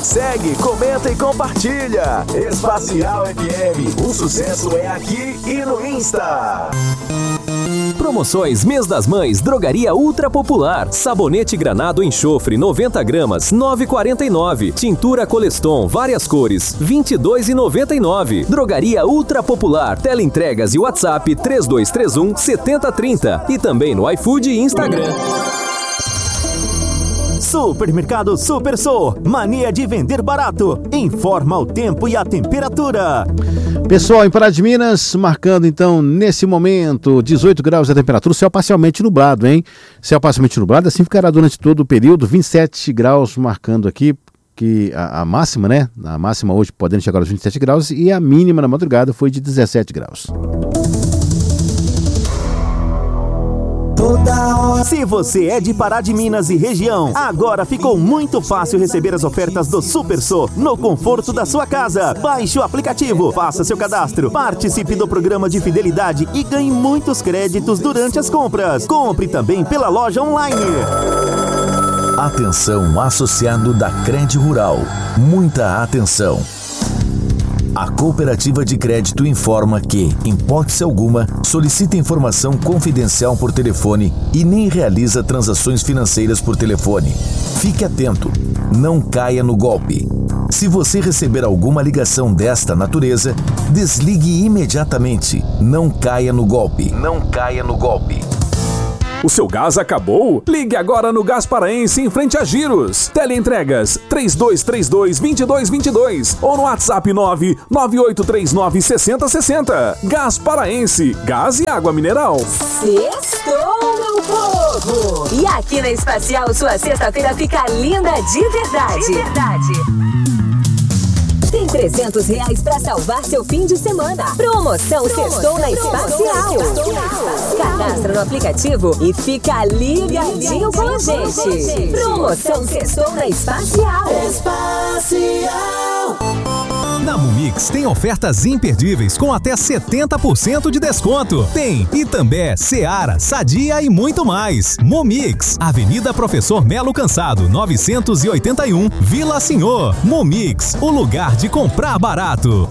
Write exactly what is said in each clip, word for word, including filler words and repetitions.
Segue, comenta e compartilha. Espacial F M, o sucesso é aqui e no Insta. Promoções Mês das Mães, Drogaria Ultra Popular. Sabonete granado enxofre noventa gramas, nove reais e quarenta e nove centavos. Tintura Coleston, várias cores, vinte e dois reais e noventa e nove centavos. Drogaria Ultra Popular. Teleentregas e WhatsApp três dois três um, sete zero três zero. E também no iFood e Instagram. Supermercado Super Sou, mania de vender barato. Informa o tempo e a temperatura. Pessoal, em Pará de Minas, marcando então nesse momento dezoito graus a temperatura, céu parcialmente nublado, hein? Céu parcialmente nublado, assim ficará durante todo o período, vinte e sete graus marcando aqui, que a, a máxima, né? A máxima hoje podendo chegar aos vinte e sete graus e a mínima na madrugada foi de dezessete graus. Se você é de Pará de Minas e região, agora ficou muito fácil receber as ofertas do Super Sou no conforto da sua casa. Baixe o aplicativo, faça seu cadastro, participe do programa de fidelidade e ganhe muitos créditos durante as compras. Compre também pela loja online. Atenção, associado da Cred Rural. Muita atenção. A Cooperativa de Crédito informa que, em hipótese alguma, solicita informação confidencial por telefone e nem realiza transações financeiras por telefone. Fique atento, não caia no golpe. Se você receber alguma ligação desta natureza, desligue imediatamente. Não caia no golpe. Não caia no golpe. O seu gás acabou? Ligue agora no Gás Paraense em frente a Giros. Teleentregas três dois três dois, dois dois dois dois ou no WhatsApp nove nove oito três nove, seis zero seis zero. Gás Paraense, gás e água mineral. Sextou, meu povo! E aqui na Espacial, sua sexta-feira fica linda de verdade. De verdade. Tem trezentos reais pra salvar seu fim de semana. Promoção Sextou na Espacial. Cadastra no aplicativo e fica ligadinho com a gente. Promoção Sextou na Espacial. Espacial. Na Mumix tem ofertas imperdíveis com até setenta por cento de desconto. Tem Itambé, Seara, Sadia e muito mais. Mumix, Avenida Professor Melo Cansado, novecentos e oitenta e um, Vila Senhor. Mumix, o lugar de comprar barato.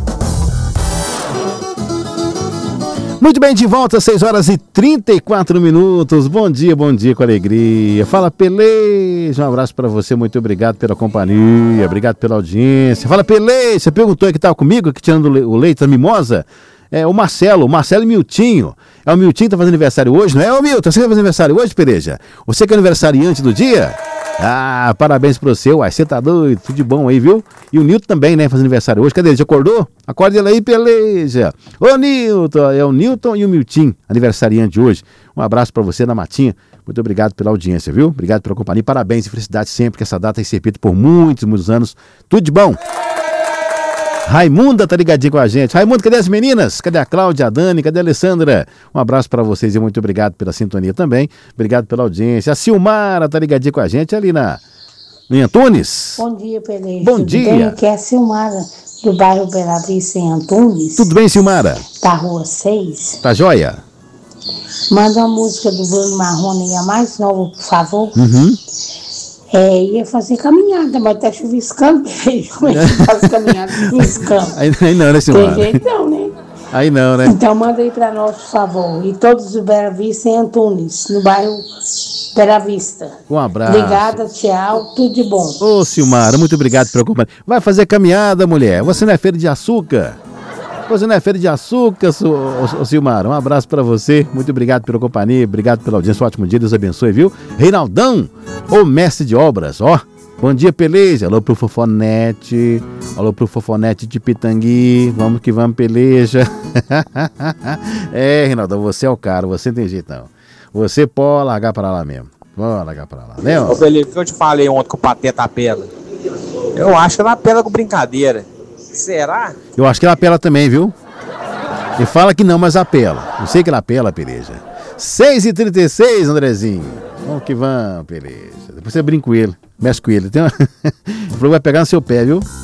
Muito bem, de volta, seis horas e trinta e quatro minutos. Bom dia, bom dia com alegria. Fala, Peleja. Um abraço para você, muito obrigado pela companhia, obrigado pela audiência. Fala, Peleja. Você perguntou aí que estava comigo, aqui tirando o leite da mimosa? É o Marcelo, o Marcelo e Miltinho. É o Miltinho que tá fazendo aniversário hoje, não é? Ô, Milton, você que vai fazer aniversário hoje, Peleja? Você que é aniversariante do dia? Ah, parabéns pra você, uai, você tá doido, tudo de bom aí, viu? E o Nilton também, né, faz aniversário hoje. Cadê ele? Já acordou? Acorda ele aí, Peleja. Ô, Nilton, é o Nilton e o Milton, aniversariante hoje. Um abraço pra você na matinha. Muito obrigado pela audiência, viu? Obrigado pela companhia. Parabéns e felicidade sempre, que essa data se repita por muitos, muitos anos. Tudo de bom. Raimunda tá ligadinho com a gente. Raimundo, cadê as meninas? Cadê a Cláudia, a Dani, cadê a Alessandra? Um abraço para vocês e muito obrigado pela sintonia também. Obrigado pela audiência. A Silmara tá ligadinha com a gente ali na em Antunes. Bom dia, Peleja. Bom dia. Aqui é a Silmara, do bairro Bela Vista, em Antunes. Tudo bem, Silmara? Da rua seis. Tá joia? Manda uma música do Bruno Marrone, a mais nova, por favor. Uhum. É, ia fazer caminhada, mas tá chuviscando, como é que faz caminhada chuviscando? Aí, aí não, né, Silmara? Tem jeito não, né? Aí não, né? Então manda aí pra nós, por favor. E todos do Bela Vista em Antunes, no bairro Bela Vista. Um abraço. Obrigada, tchau, tudo de bom. Ô, Silmara, muito obrigado pela companhia. Vai fazer caminhada, mulher. Você não é feira de açúcar? Você não é feira de açúcar, ô, Silmara? Um abraço pra você. Muito obrigado pela companhia, obrigado pela audiência. Um ótimo dia, Deus abençoe, viu? Reinaldão, o mestre de obras, ó. Bom dia, Peleja. Alô pro Fofonete. Alô pro Fofonete de Pitangui. Vamos que vamos, Peleja. É, Reinaldão, você é o cara, você não tem jeito não. Você pode largar pra lá mesmo. Pode largar pra lá, né? Ô, Felipe, o que eu te falei ontem que o Pateta apela? Eu acho que ela apela com brincadeira. Será? Eu acho que ela apela também, viu? Ele fala que não, mas apela. Eu sei que ela apela, Peleja. seis e trinta e seis, Andrezinho. Vamos que vamos, Peleja. Depois você brinca com ele, mexe com ele. Tem uma... O problema vai pegar no seu pé, viu?